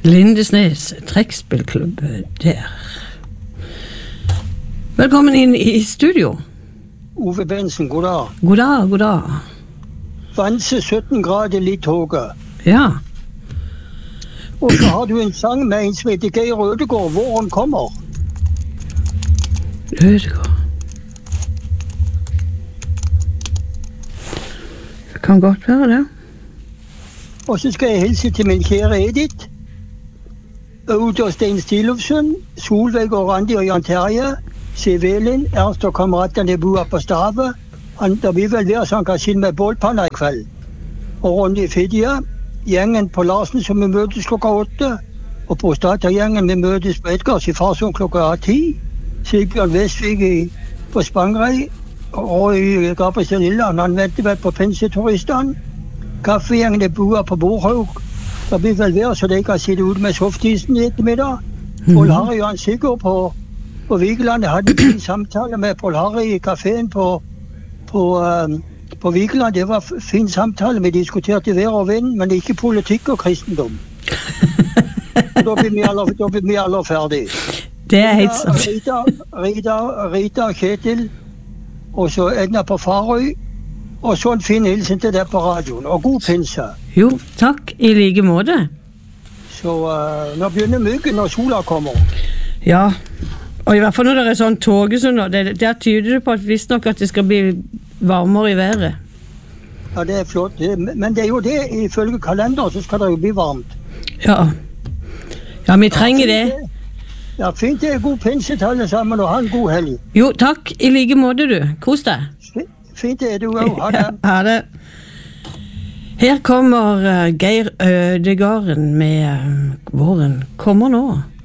Lindesnes trekkspillklubb der. Velkommen inn i studio. Ove Bensen, god dag. God dag, god dag. Vanse 17 grader litt høyere. Ja. Og så har du en sang med en som heter Geir Ødegård, Våren kommer. Ødegård. Det kan godt være det. Og så skal jeg hilse til min kjære Edith, Aud og Stein Stilofsen, Solveig og Randi og Jan Terje, Siv Elin, Ernst og kameratene bor på Stave. Det vil vel være så han kan skille med bålpanna i kveld. Og Ronny Fidja, gjengen på Larsen som vi møtes klokka 8, og på Stata-gjengen vi møtes på Edgars i Farsund klokka 10, Sigbjørn Vestvig på Spangrei, og i Gabriel Lilland, han venter vel på penseturistene. Kaffegjengen bor på Borhaug. Det vil vel være så de kan sitte ute med softisen i ettermiddag. Paul Harry og han Sigurd på Vigeland. Jeg hadde en samtale med Paul Harry i kaféen på Vigeland. Det var en fin samtale. Vi diskuterte vær og vind, men ikke politikk og kristendom. Da blir vi alle ferdige. Det er helt sant. Rita, Kjetil, og så Edna på Farøy. Og så en fin hilsen til deg på radioen, og god pinse. Jo, takk, i like måte. Så nå begynner myggen når sola kommer. Ja, og i hvert fall når det er sånn togesund, der tyder det på at visst nok at det skal bli varmere i været. Ja, det er flott. Men det er jo det, ifølge kalender så skal det jo bli varmt. Ja, vi trenger det. Ja, fint det er god pinse til alle sammen, og ha en god helg. Jo, takk, i like måte du. Kos deg. Fint det er du også. Ha det. Ha det. Her kommer Geir Ødegården med Våren kommer nå.